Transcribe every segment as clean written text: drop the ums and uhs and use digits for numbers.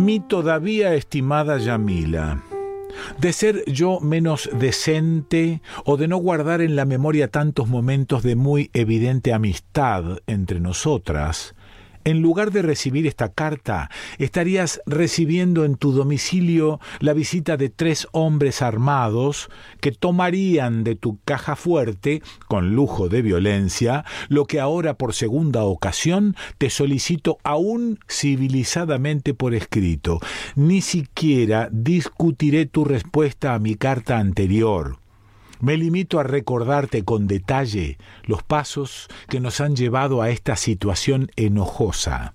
Mi todavía estimada Yamila, de ser yo menos decente o de no guardar en la memoria tantos momentos de muy evidente amistad entre nosotras, en lugar de recibir esta carta, estarías recibiendo en tu domicilio la visita de 3 hombres armados que tomarían de tu caja fuerte, con lujo de violencia, lo que ahora por segunda ocasión te solicito aún civilizadamente por escrito. Ni siquiera discutiré tu respuesta a mi carta anterior. Me limito a recordarte con detalle los pasos que nos han llevado a esta situación enojosa.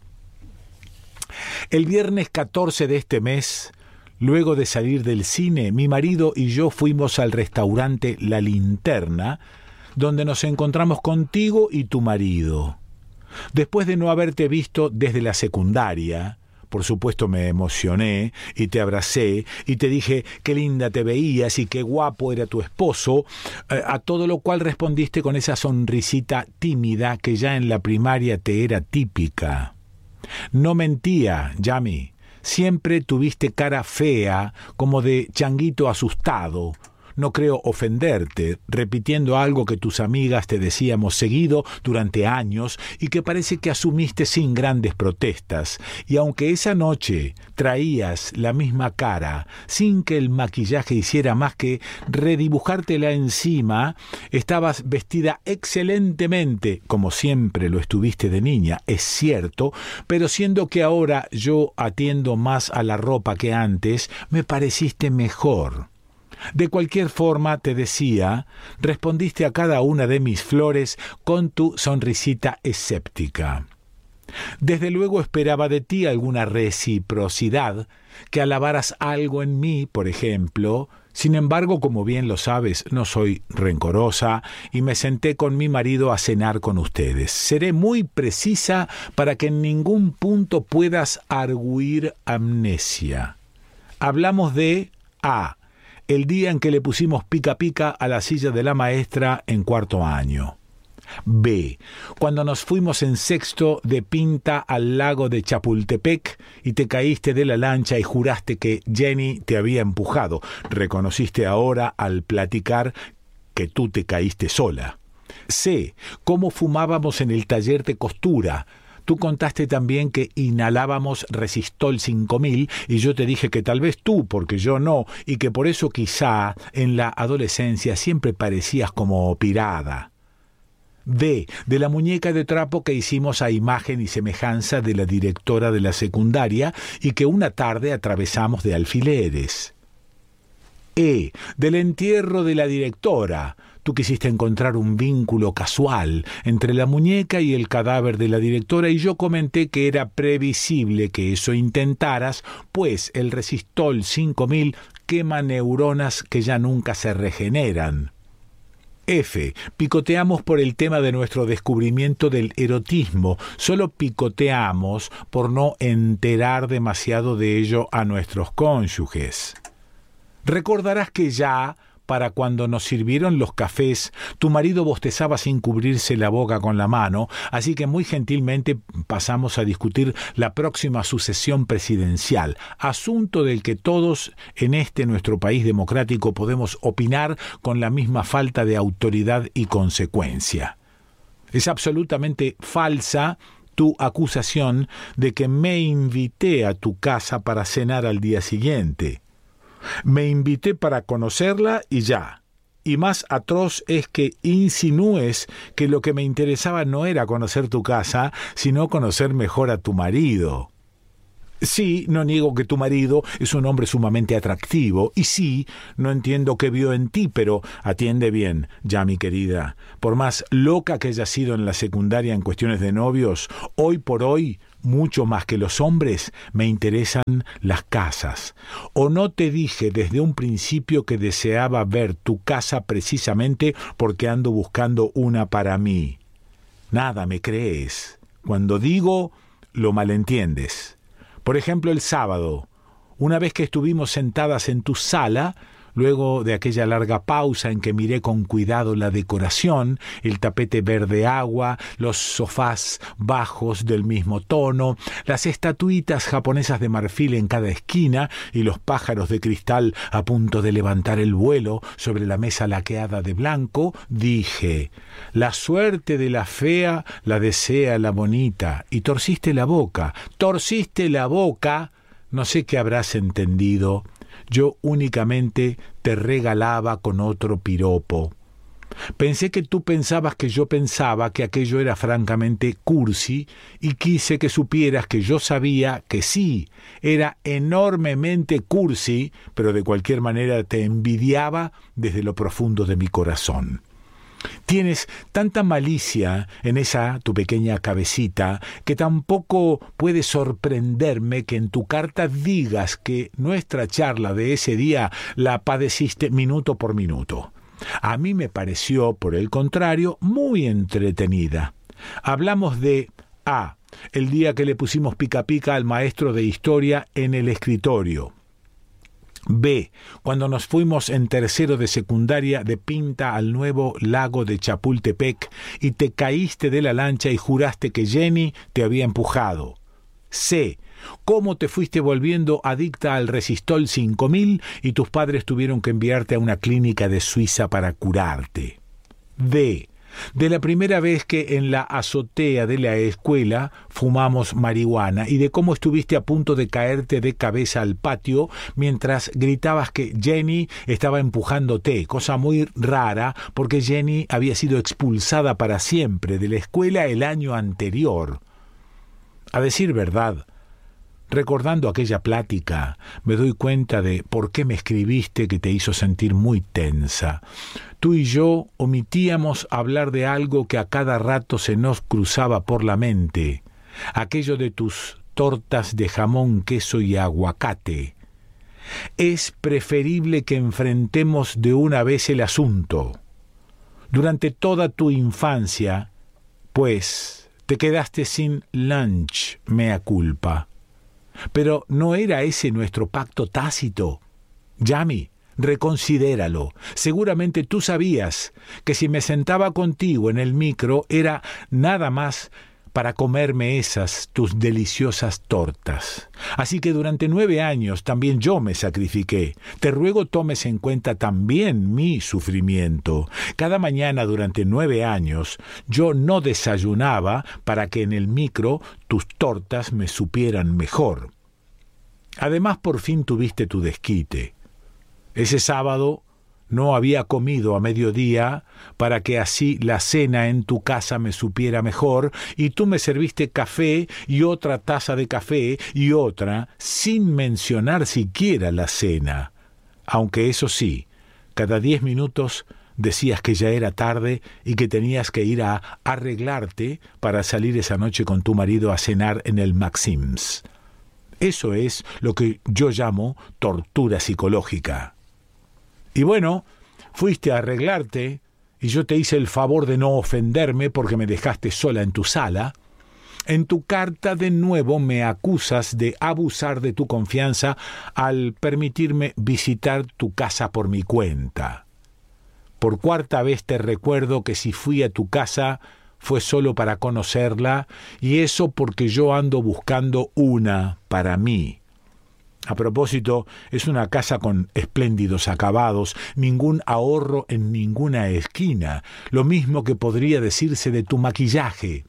El viernes 14 de este mes, luego de salir del cine, mi marido y yo fuimos al restaurante La Linterna, donde nos encontramos contigo y tu marido. Después de no haberte visto desde la secundaria, por supuesto me emocioné y te abracé y te dije qué linda te veías y qué guapo era tu esposo, a todo lo cual respondiste con esa sonrisita tímida que ya en la primaria te era típica. No mentía, Yami, siempre tuviste cara fea, como de changuito asustado. No creo ofenderte, repitiendo algo que tus amigas te decíamos seguido durante años y que parece que asumiste sin grandes protestas. Y aunque esa noche traías la misma cara, sin que el maquillaje hiciera más que redibujártela encima, estabas vestida excelentemente, como siempre lo estuviste de niña, es cierto, pero siendo que ahora yo atiendo más a la ropa que antes, me pareciste mejor. De cualquier forma, te decía, respondiste a cada una de mis flores con tu sonrisita escéptica. Desde luego esperaba de ti alguna reciprocidad, que alabaras algo en mí, por ejemplo. Sin embargo, como bien lo sabes, no soy rencorosa y me senté con mi marido a cenar con ustedes. Seré muy precisa para que en ningún punto puedas arguir amnesia. Hablamos de A. El día en que le pusimos pica pica a la silla de la maestra en 4º año. B. Cuando nos fuimos en 6º de pinta al lago de Chapultepec y te caíste de la lancha y juraste que Jenny te había empujado. Reconociste ahora al platicar que tú te caíste sola. C. Cómo fumábamos en el taller de costura. Tú contaste también que inhalábamos Resistol 5000 y yo te dije que tal vez tú, porque yo no, y que por eso quizá en la adolescencia siempre parecías como pirada. D. De la muñeca de trapo que hicimos a imagen y semejanza de la directora de la secundaria y que una tarde atravesamos de alfileres. E. Del entierro de la directora. Tú quisiste encontrar un vínculo casual entre la muñeca y el cadáver de la directora y yo comenté que era previsible que eso intentaras, pues el Resistol 5000 quema neuronas que ya nunca se regeneran. F. Picoteamos por el tema de nuestro descubrimiento del erotismo. Solo picoteamos por no enterar demasiado de ello a nuestros cónyuges. Recordarás que ya, para cuando nos sirvieron los cafés, tu marido bostezaba sin cubrirse la boca con la mano, así que muy gentilmente pasamos a discutir la próxima sucesión presidencial, asunto del que todos en este nuestro país democrático podemos opinar con la misma falta de autoridad y consecuencia. Es absolutamente falsa tu acusación de que me invité a tu casa para cenar al día siguiente. Me invité para conocerla y ya. Y más atroz es que insinúes que lo que me interesaba no era conocer tu casa, sino conocer mejor a tu marido. Sí, no niego que tu marido es un hombre sumamente atractivo, y sí, no entiendo qué vio en ti, pero atiende bien, ya mi querida. Por más loca que haya sido en la secundaria en cuestiones de novios, hoy por hoy, mucho más que los hombres, me interesan las casas. ¿O no te dije desde un principio que deseaba ver tu casa precisamente porque ando buscando una para mí? Nada me crees. Cuando digo, lo malentiendes. Por ejemplo, el sábado, una vez que estuvimos sentadas en tu sala, Luego de aquella larga pausa en que miré con cuidado la decoración, el tapete verde agua, los sofás bajos del mismo tono, las estatuitas japonesas de marfil en cada esquina y los pájaros de cristal a punto de levantar el vuelo sobre la mesa laqueada de blanco, dije: la suerte de la fea la desea la bonita. Y torciste la boca, no sé qué habrás entendido. Yo únicamente te regalaba con otro piropo. Pensé que tú pensabas que yo pensaba que aquello era francamente cursi y quise que supieras que yo sabía que sí, era enormemente cursi, pero de cualquier manera te envidiaba desde lo profundo de mi corazón. Tienes tanta malicia en esa tu pequeña cabecita que tampoco puede sorprenderme que en tu carta digas que nuestra charla de ese día la padeciste minuto por minuto. A mí me pareció, por el contrario, muy entretenida. Hablamos de A, el día que le pusimos pica pica al maestro de historia en el escritorio. B, cuando nos fuimos en tercero de secundaria de pinta al nuevo lago de Chapultepec y te caíste de la lancha y juraste que Jenny te había empujado. C, cómo te fuiste volviendo adicta al Resistol 5000 y tus padres tuvieron que enviarte a una clínica de Suiza para curarte. D, de la primera vez que en la azotea de la escuela fumamos marihuana y de cómo estuviste a punto de caerte de cabeza al patio mientras gritabas que Jenny estaba empujándote, cosa muy rara porque Jenny había sido expulsada para siempre de la escuela el año anterior. A decir verdad, recordando aquella plática, me doy cuenta de por qué me escribiste que te hizo sentir muy tensa. Tú y yo omitíamos hablar de algo que a cada rato se nos cruzaba por la mente, aquello de tus tortas de jamón, queso y aguacate. Es preferible que enfrentemos de una vez el asunto. Durante toda tu infancia, pues, te quedaste sin lunch, mea culpa. Pero ¿no era ese nuestro pacto tácito? Yami, reconsidéralo. Seguramente tú sabías que si me sentaba contigo en el micro era nada más para comerme esas tus deliciosas tortas. Así que durante 9 años también yo me sacrifiqué. Te ruego tomes en cuenta también mi sufrimiento. Cada mañana durante 9 años yo no desayunaba para que en el micro tus tortas me supieran mejor. Además, por fin tuviste tu desquite. Ese sábado no había comido a mediodía para que así la cena en tu casa me supiera mejor y tú me serviste café y otra taza de café y otra sin mencionar siquiera la cena. Aunque eso sí, cada 10 minutos decías que ya era tarde y que tenías que ir a arreglarte para salir esa noche con tu marido a cenar en el Maxim's. Eso es lo que yo llamo tortura psicológica. Y bueno, fuiste a arreglarte y yo te hice el favor de no ofenderme porque me dejaste sola en tu sala. En tu carta de nuevo me acusas de abusar de tu confianza al permitirme visitar tu casa por mi cuenta. Por 4ª vez te recuerdo que si fui a tu casa fue solo para conocerla y eso porque yo ando buscando una para mí. A propósito, es una casa con espléndidos acabados, ningún ahorro en ninguna esquina, lo mismo que podría decirse de tu maquillaje.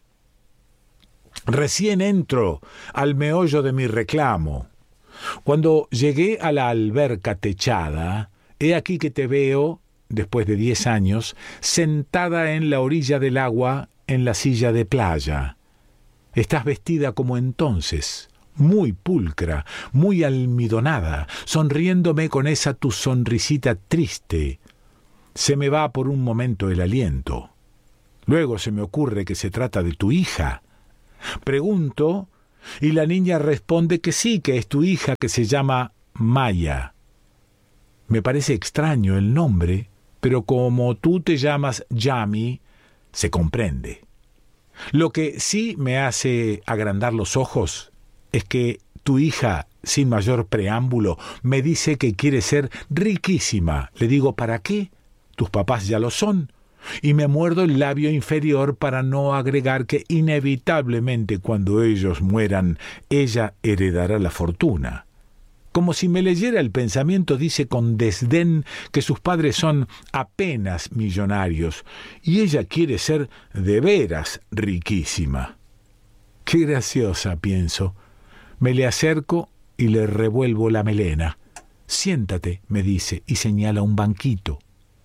Recién entro al meollo de mi reclamo. Cuando llegué a la alberca techada, he aquí que te veo, después de 10 años, sentada en la orilla del agua en la silla de playa. Estás vestida como entonces, muy pulcra, muy almidonada, sonriéndome con esa tu sonrisita triste. Se me va por un momento el aliento. Luego se me ocurre que se trata de tu hija. Pregunto, y la niña responde que sí, que es tu hija, que se llama Maya. Me parece extraño el nombre, pero como tú te llamas Yami, se comprende. Lo que sí me hace agrandar los ojos es que Tu hija, sin mayor preámbulo, me dice que quiere ser riquísima. Le digo, ¿para qué? Tus papás ya lo son. Y me muerdo el labio inferior para no agregar que inevitablemente cuando ellos mueran, ella heredará la fortuna. Como si me leyera el pensamiento, dice con desdén que sus padres son apenas millonarios y ella quiere ser de veras riquísima. Qué graciosa, pienso. Me le acerco y le revuelvo la melena. Siéntate, me dice, y señala un banquito.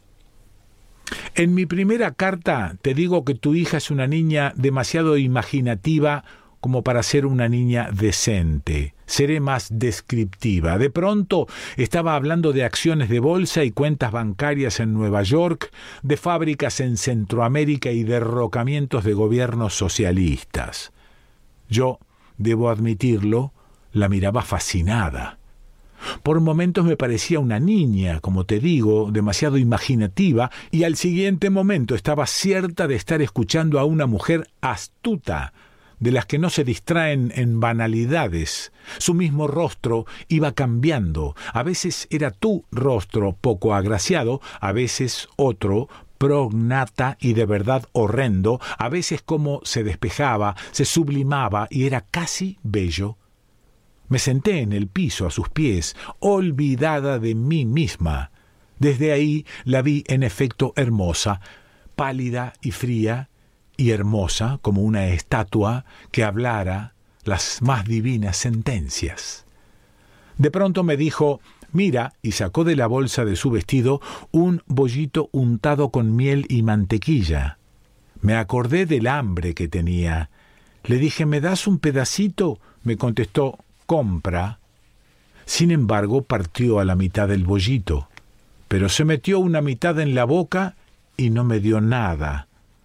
En mi primera carta te digo que tu hija es una niña demasiado imaginativa como para ser una niña decente. Seré más descriptiva. De pronto estaba hablando de acciones de bolsa y cuentas bancarias en Nueva York, de fábricas en Centroamérica y derrocamientos de gobiernos socialistas. Yo, debo admitirlo, la miraba fascinada. Por momentos me parecía una niña, como te digo, demasiado imaginativa, y al siguiente momento estaba cierta de estar escuchando a una mujer astuta, de las que no se distraen en banalidades. Su mismo rostro iba cambiando. A veces era tu rostro poco agraciado, a veces otro, prognata y de verdad horrendo, a veces como se despejaba, se sublimaba y era casi bello. Me senté en el piso a sus pies, olvidada de mí misma. Desde ahí la vi en efecto hermosa, pálida y fría, y hermosa como una estatua que hablara las más divinas sentencias. De pronto me dijo, mira, y sacó de la bolsa de su vestido un bollito untado con miel y mantequilla. Me acordé del hambre que tenía. Le dije, ¿me das un pedacito? Me contestó, compra. Sin embargo, partió a la mitad el bollito, pero se metió una mitad en la boca y no me dio nada.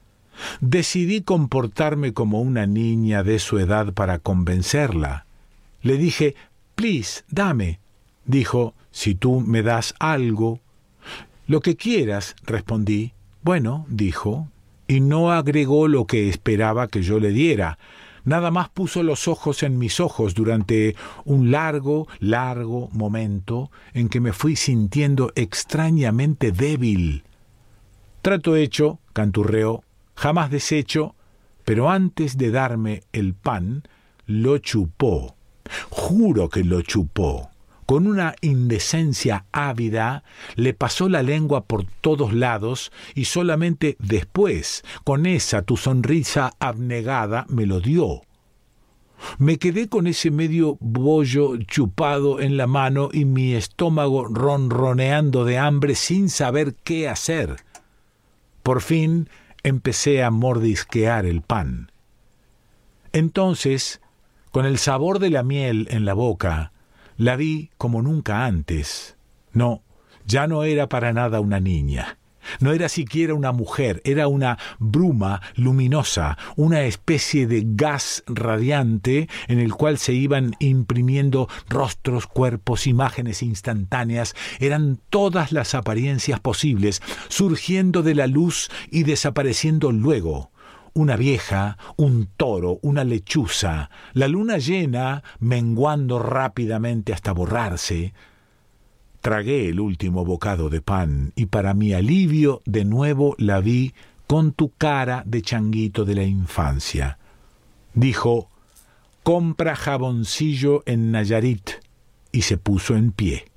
Decidí comportarme como una niña de su edad para convencerla. Le dije, please, dame. Dijo, si tú me das algo. Lo que quieras, respondí. Bueno, dijo, y no agregó lo que esperaba que yo le diera. Nada más puso los ojos en mis ojos durante un largo momento en que me fui sintiendo extrañamente débil. Trato hecho, canturreó, jamás deshecho, pero antes de darme el pan, lo chupó. Juro que lo chupó. Con una indecencia ávida, le pasó la lengua por todos lados y solamente después, con esa tu sonrisa abnegada, me lo dio. Me quedé con ese medio bollo chupado en la mano y mi estómago ronroneando de hambre sin saber qué hacer. Por fin empecé a mordisquear el pan. Entonces, con el sabor de la miel en la boca, la vi como nunca antes. No, ya no era para nada una niña. No era siquiera una mujer, era una bruma luminosa, una especie de gas radiante en el cual se iban imprimiendo rostros, cuerpos, imágenes instantáneas. Eran todas las apariencias posibles, surgiendo de la luz y desapareciendo luego. Una vieja, un toro, una lechuza, la luna llena menguando rápidamente hasta borrarse. Tragué el último bocado de pan y para mi alivio de nuevo la vi con tu cara de changuito de la infancia. Dijo, compra jaboncillo en Nayarit, y se puso en pie.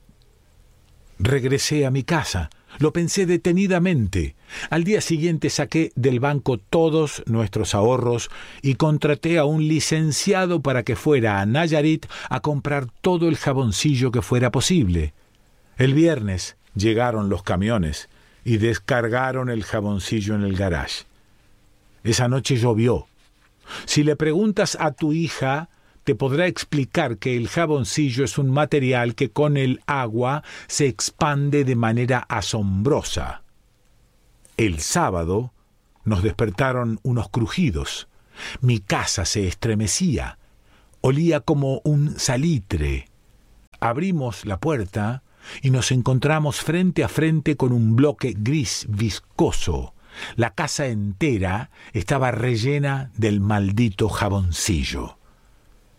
Regresé a mi casa. Lo pensé detenidamente. Al día siguiente saqué del banco todos nuestros ahorros y contraté a un licenciado para que fuera a Nayarit a comprar todo el jaboncillo que fuera posible. El viernes llegaron los camiones y descargaron el jaboncillo en el garage. Esa noche llovió. Si le preguntas a tu hija, te podrá explicar que el jaboncillo es un material que con el agua se expande de manera asombrosa. El sábado nos despertaron unos crujidos. Mi casa se estremecía. Olía como un salitre. Abrimos la puerta y nos encontramos frente a frente con un bloque gris viscoso. La casa entera estaba rellena del maldito jaboncillo.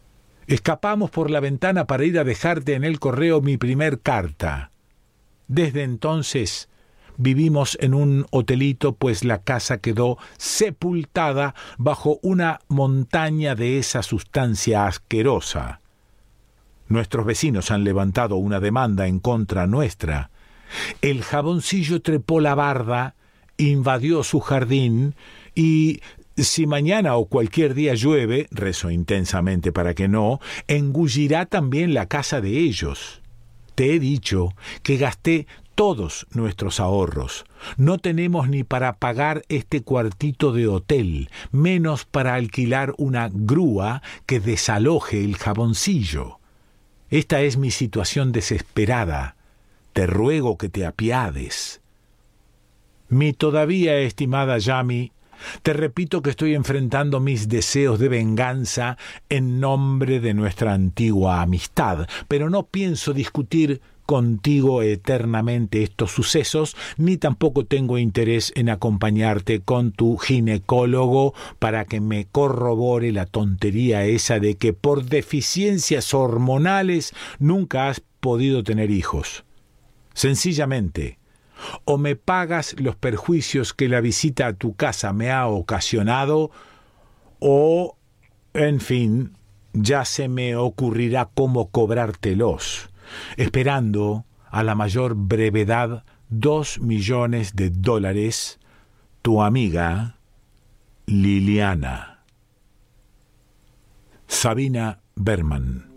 Escapamos por la ventana para ir a dejarte en el correo mi primer carta. Desde entonces vivimos en un hotelito, pues la casa quedó sepultada bajo una montaña de esa sustancia asquerosa. Nuestros vecinos han levantado una demanda en contra nuestra. El jaboncillo trepó la barda, invadió su jardín y, si mañana o cualquier día llueve, rezo intensamente para que no, engullirá también la casa de ellos. Te he dicho que gasté todos nuestros ahorros. No tenemos ni para pagar este cuartito de hotel, menos para alquilar una grúa que desaloje el jaboncillo. Esta es mi situación desesperada. Te ruego que te apiades. Mi todavía estimada Yami, te repito que estoy enfrentando mis deseos de venganza en nombre de nuestra antigua amistad, pero no pienso discutir contigo eternamente estos sucesos, ni tampoco tengo interés en acompañarte con tu ginecólogo para que me corrobore la tontería esa de que por deficiencias hormonales nunca has podido tener hijos. Sencillamente, o me pagas los perjuicios que la visita a tu casa me ha ocasionado, o, en fin, ya se me ocurrirá cómo cobrártelos, esperando a la mayor brevedad $2 millones, tu amiga Liliana. Sabina Berman.